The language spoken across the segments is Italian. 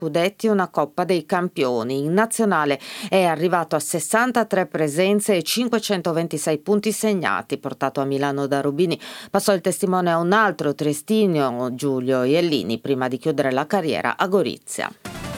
scudetti e una Coppa dei Campioni. In nazionale è arrivato a 63 presenze e 526 punti segnati. Portato a Milano da Rubini, passò il testimone a un altro triestino, Giulio Iellini, prima di chiudere la carriera a Gorizia.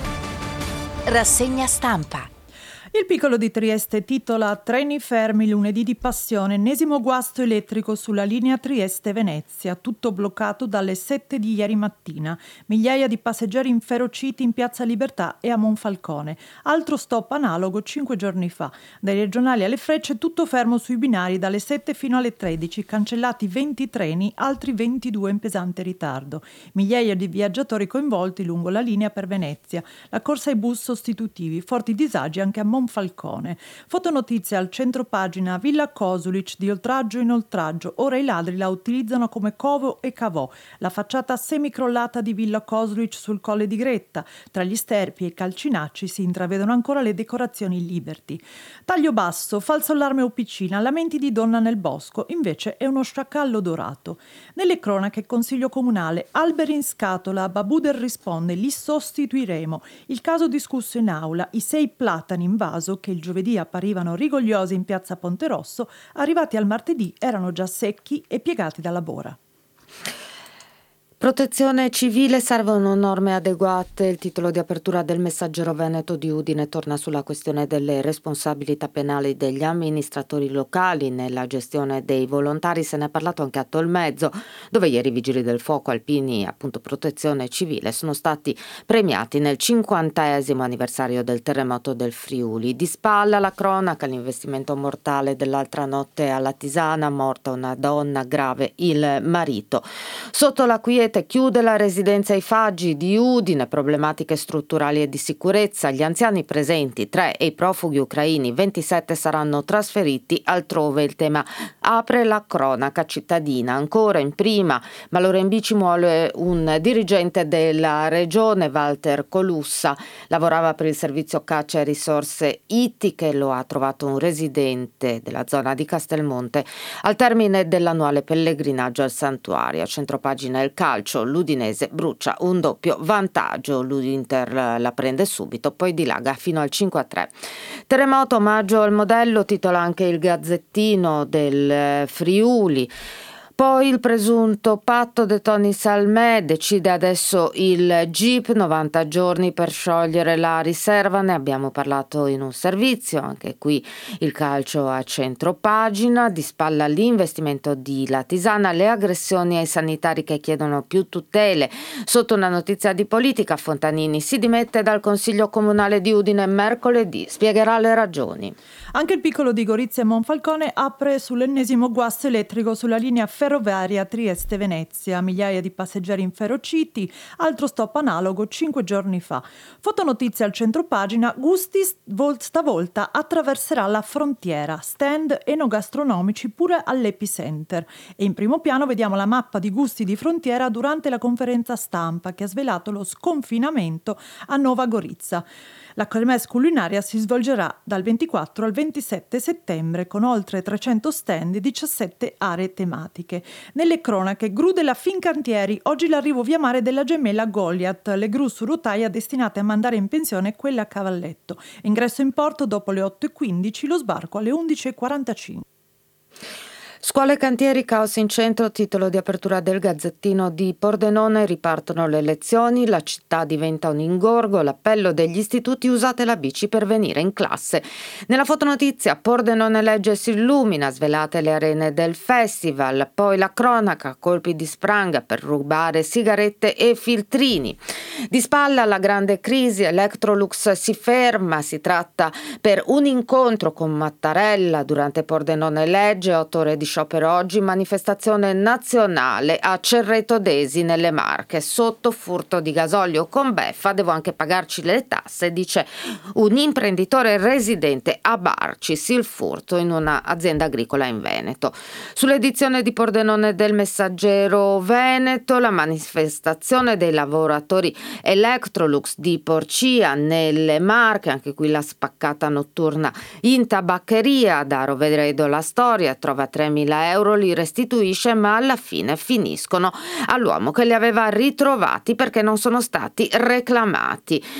Rassegna stampa. Il Piccolo di Trieste titola Treni fermi lunedì di passione, ennesimo guasto elettrico sulla linea Trieste-Venezia, tutto bloccato dalle 7 di ieri mattina. Migliaia di passeggeri inferociti in Piazza Libertà e a Monfalcone. Altro stop analogo 5 giorni fa. Dai regionali alle Frecce tutto fermo sui binari dalle 7 fino alle 13, cancellati 20 treni, altri 22 in pesante ritardo. Migliaia di viaggiatori coinvolti lungo la linea per Venezia. La corsa ai bus sostitutivi, forti disagi anche a Monfalcone. Fotonotizia al centro pagina Villa Kosulic di oltraggio in oltraggio. Ora i ladri la utilizzano come covo e cavò. La facciata semicrollata di Villa Kosulic sul Colle di Gretta. Tra gli sterpi e i calcinacci si intravedono ancora le decorazioni Liberty. Taglio basso, falso allarme o piccina, lamenti di donna nel bosco. Invece è uno sciacallo dorato. Nelle cronache consiglio comunale, alberi in scatola, Babuder risponde, li sostituiremo. Il caso discusso in aula, i 6 platani in vaso che il giovedì apparivano rigogliosi in piazza Ponte Rosso, arrivati al martedì erano già secchi e piegati dalla bora. Protezione civile, servono norme adeguate. Il titolo di apertura del Messaggero Veneto di Udine torna sulla questione delle responsabilità penali degli amministratori locali nella gestione dei volontari. Se ne è parlato anche a Tolmezzo, dove ieri i vigili del fuoco alpini, appunto protezione civile, sono stati premiati nel 50° anniversario del terremoto del Friuli. Di spalla la cronaca, l'investimento mortale dell'altra notte alla Tisana, morta una donna, grave il marito. Sotto la quiete chiude la residenza ai Faggi di Udine, problematiche strutturali e di sicurezza. Gli anziani presenti 3 e i profughi ucraini 27 saranno trasferiti altrove. Il tema apre la cronaca cittadina. Ancora in prima, Malora in bici muore un dirigente della regione, Walter Colussa. Lavorava per il servizio caccia e risorse ittiche, lo ha trovato un residente della zona di Castelmonte al termine dell'annuale pellegrinaggio al santuario. A centropagina il calcio, l'Udinese brucia un doppio vantaggio, l'Inter la prende subito, poi dilaga fino al 5-3. Terremoto, omaggio al modello, titola anche il Gazzettino del Friuli. Poi il presunto patto de Tony Salmè, decide adesso il GIP, 90 giorni per sciogliere la riserva, ne abbiamo parlato in un servizio, anche qui il calcio a centro pagina. Di spalla l'investimento di La Tisana, le aggressioni ai sanitari che chiedono più tutele. Sotto una notizia di politica, Fontanini si dimette dal Consiglio Comunale di Udine mercoledì, spiegherà le ragioni. Anche il Piccolo di Gorizia e Monfalcone apre sull'ennesimo guasto elettrico sulla linea ferroviaria Trieste-Venezia. Migliaia di passeggeri inferociti, altro stop analogo 5 giorni fa. Fotonotizia al centropagina, Gusti stavolta attraverserà la frontiera, stand enogastronomici pure all'Epicenter. E in primo piano vediamo la mappa di gusti di frontiera durante la conferenza stampa che ha svelato lo sconfinamento a Nova Gorizia. La kermesse culinaria si svolgerà dal 24 al 27 settembre con oltre 300 stand e 17 aree tematiche. Nelle cronache, gru della Fincantieri, oggi l'arrivo via mare della gemella Goliath, le gru su rotaia destinate a mandare in pensione quelle a cavalletto. Ingresso in porto dopo le 8:15, lo sbarco alle 11:45. Scuole e cantieri, caos in centro, titolo di apertura del Gazzettino di Pordenone, ripartono le lezioni, la città diventa un ingorgo, l'appello degli istituti, usate la bici per venire in classe. Nella fotonotizia, Pordenone legge si illumina, svelate le arene del festival, poi la cronaca, colpi di spranga per rubare sigarette e filtrini. Di spalla la grande crisi, Electrolux si ferma, si tratta per un incontro con Mattarella durante Pordenone legge, 8 ore di sciopero oggi, manifestazione nazionale a Cerreto d'Esi nelle Marche, sotto furto di gasolio con beffa, devo anche pagarci le tasse, dice un imprenditore residente a Barcis, il furto in un'azienda agricola in Veneto. Sull'edizione di Pordenone del Messaggero Veneto, la manifestazione dei lavoratori Electrolux di Porcia nelle Marche, anche qui la spaccata notturna in tabaccheria, da Roveredo la storia, trova 3.000 euro, li restituisce ma alla fine finiscono all'uomo che li aveva ritrovati perché non sono stati reclamati.